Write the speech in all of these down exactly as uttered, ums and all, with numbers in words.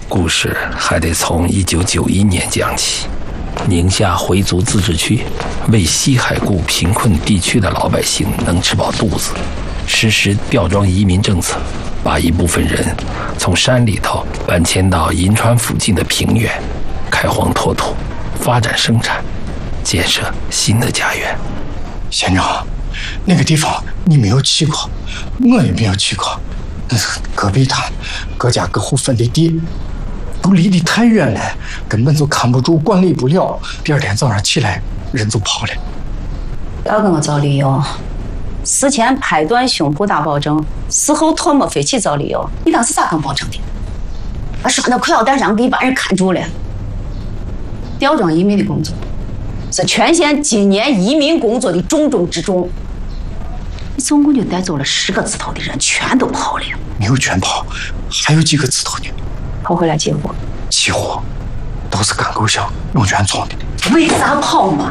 故事还得从一九九一年讲起。宁夏回族自治区为西海固贫困地区的老百姓能吃饱肚子，实施吊庄移民政策，把一部分人从山里头搬迁到银川附近的平原，开荒拓土，发展生产，建设新的家园。 县长，那个地方你没有去过，我也没有去过。那是戈壁滩，各家各户分的地，都离得太远了，根本就看不住，管理不了。第二天早上起来，人就跑了。 不要跟我找理由，事前拍断胸脯打保证，事后唾沫飞起找理由，你当时咋敢保证的？把拴到裤腰带上给一帮人看住了。吊庄移民的工作是全县今年移民工作的重中之重。你总共就带走了十个字头的人，全都跑了。 没有全跑，还有几个字头呢？ 跑回来接货。 起货都是干够乡永泉村的。 为啥跑嘛？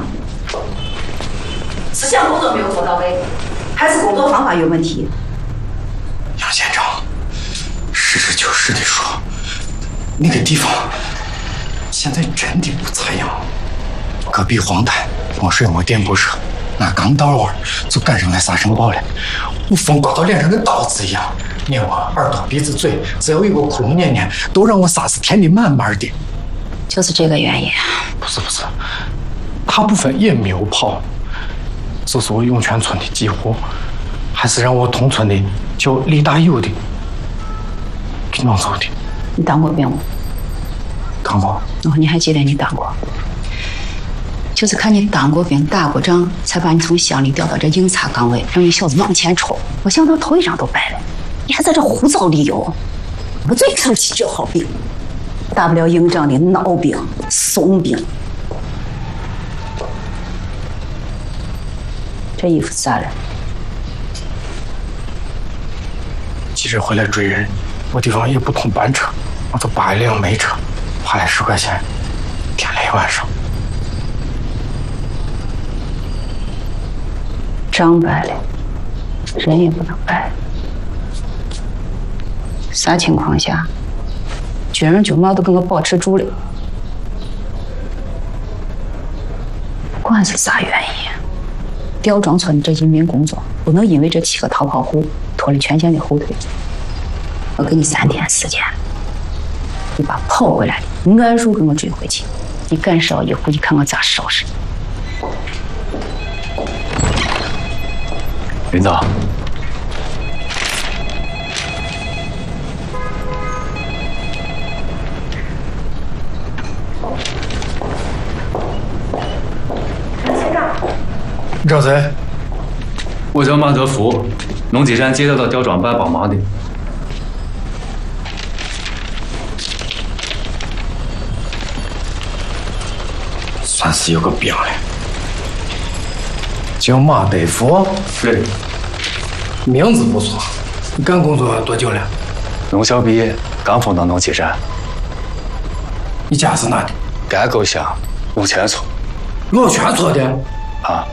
思想工作没有做到位，还是工作方法有问题？ 杨县长，实事求是的说，那个地方现在真的不咋样。隔壁黄滩没水没电不热，俺刚到会儿就赶上来沙尘暴了，我风刮到脸上跟刀子一样，捏我耳朵鼻子嘴，只要有个窟窿捏捏，都让我啥是填的满满的。 就是这个原因。 不是不是，大部分也没有跑，就是我永泉村的几户，还是让我同村的叫李大友的给弄走的。 你当过兵吗？ 当过。 哦，你还记得你当过？就是看你当过兵、打过仗，才把你从乡里调到这硬茬岗位，让你小子往前冲。我想到头一张都白了，你还在这胡找理由。我最看不起这号兵，大不了营长的孬兵、怂兵。这衣服咋了？ 急着回来追人，我地方也不通班车，我就扒一辆煤车，花了十块钱，添了一晚上。 账白了，人也不能白。啥情况下，军人军帽都跟我保持住了？不管是啥原因，吊庄村这移民工作不能因为这七个逃跑户拖了全县的后腿。我给你三天时间，你把跑回来的暗数给我追回去，你敢烧一户，你看我咋收拾。 领导， 你找谁？ 我叫马德福，农机站接调到吊庄办帮忙的。 算是有个兵了。叫马德福。 对。 名字不错。你干工作多久了？ 农校毕业，刚分到农机站。 你家是哪的？ 甘沟乡龙泉村。 龙泉村的？ 啊。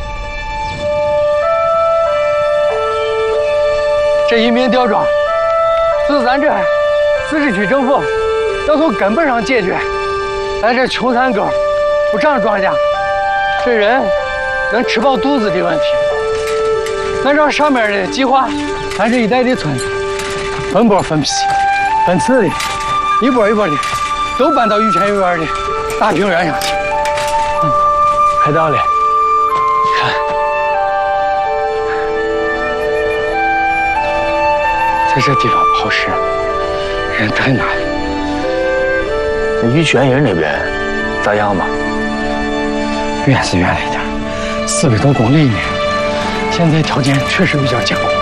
这移民吊庄，是咱这自治区政府要从根本上解决咱这穷山沟不长庄稼，这人能吃饱肚子的问题。按照上面的计划，咱这一带的村子分波分批、分次的，一波一波的都搬到玉泉幼儿的大平原上去。嗯，快到了，看，在这地方跑实，人太难了。 那玉泉营那边咋样吧？ 远是远了一点，四百多公里呢。现在条件确实比较艰苦。